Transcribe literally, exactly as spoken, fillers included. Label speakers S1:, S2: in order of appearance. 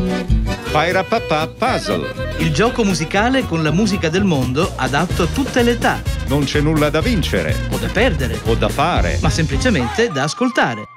S1: Pairapapà Puzzle.
S2: Il gioco musicale con la musica del mondo adatto a tutte le età.
S1: Non c'è nulla da vincere
S2: O da perdere.
S1: o da fare,
S2: ma semplicemente da ascoltare.